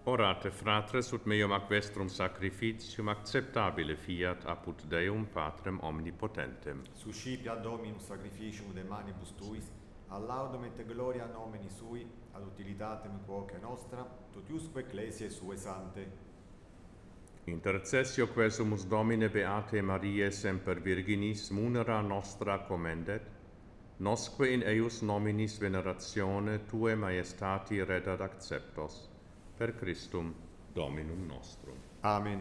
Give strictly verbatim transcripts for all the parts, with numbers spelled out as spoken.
Orate, fratres, ut meum ac vestrum sacrificium acceptabile fiat apud Deum Patrem omnipotentem. Suscipia Dominum sacrificium de manibus tuis, ad laudum et gloria nomini sui, ad utilitatem quoque nostra, totiusque ecclesiae sue sante. Intercessio quesumus Domine Beate Mariae semper Virginis munera nostra commendet, nosque in eius nominis veneratione Tuae Majestati reddat acceptos, per Christum Dominum nostrum. Amen.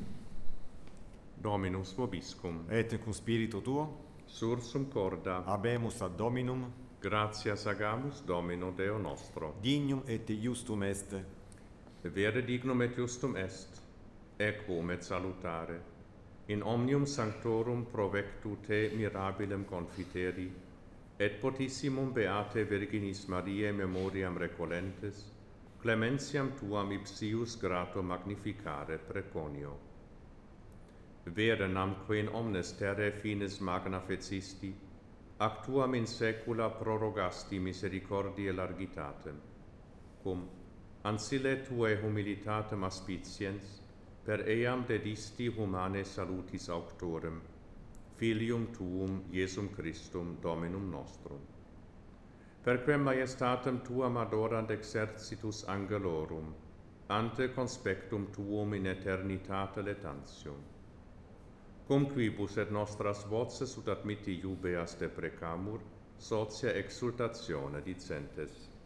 Dominus vobiscum. Et cum spiritu tuo, Sursum corda. habemus ad Dominum, Gratias agamus Domino Deo nostro. dignum et justum est. Vere dignum et justum est, equum et salutare. In omnium sanctorum provectu te mirabilem confiteri, et potissimum Beate Virginis Mariae memoriam recolentes, clementiam tuam ipsius grato magnificare preconio. Vere namque in omnes terrae finis magna fecisti, ac tuam in saecula prorogasti misericordiae largitatem, cum ancille tuae humilitatem aspiciens, per eam dedisti humane salutis auctorem, Filium tuum Iesum Christum Dominum nostrum. Perquem majestatem tuam adorant exercitus angelorum, ante conspectum tuum in eternitate letantium. Cum quibus et nostras voces ut admitti iubeas deprecamur, socia exultatione dicentes.